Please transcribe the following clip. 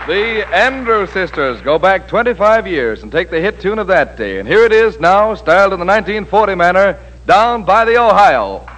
The Andrews Sisters go back 25 years and take the hit tune of that day. And here it is now, styled in the 1940 manner, Down by the Ohio.